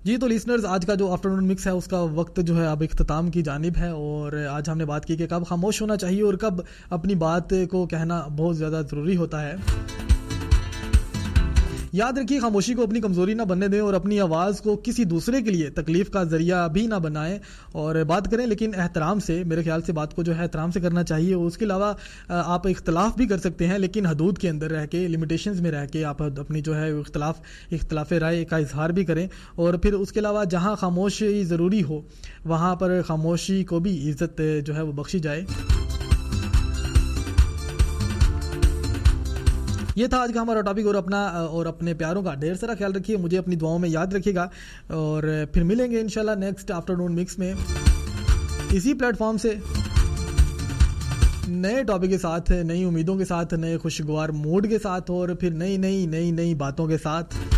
جی تو لیسنرز، آج کا جو آفٹرنون مکس ہے اس کا وقت جو ہے اب اختتام کی جانب ہے، اور آج ہم نے بات کی کہ کب خاموش ہونا چاہیے اور کب اپنی بات کو کہنا بہت زیادہ ضروری ہوتا ہے۔ یاد رکھیے، خاموشی کو اپنی کمزوری نہ بننے دیں اور اپنی آواز کو کسی دوسرے کے لیے تکلیف کا ذریعہ بھی نہ بنائیں، اور بات کریں لیکن احترام سے۔ میرے خیال سے بات کو جو ہے احترام سے کرنا چاہیے، اور اس کے علاوہ آپ اختلاف بھی کر سکتے ہیں لیکن حدود کے اندر رہ کے، لمیٹیشنز میں رہ کے آپ اپنی جو ہے اختلاف رائے کا اظہار بھی کریں، اور پھر اس کے علاوہ جہاں خاموشی ضروری ہو وہاں پر خاموشی کو بھی عزت جو ہے وہ بخشی جائے۔ یہ تھا آج کا ہمارا ٹاپک، اور اپنا اور اپنے پیاروں کا ڈھیر سارا خیال رکھیے، مجھے اپنی دعاؤں میں یاد رکھیے گا، اور پھر ملیں گے انشاءاللہ نیکسٹ آفٹرنون مکس میں اسی پلیٹ فارم سے نئے ٹاپک کے ساتھ، نئی امیدوں کے ساتھ، نئے خوشگوار موڈ کے ساتھ، اور پھر نئی باتوں کے ساتھ۔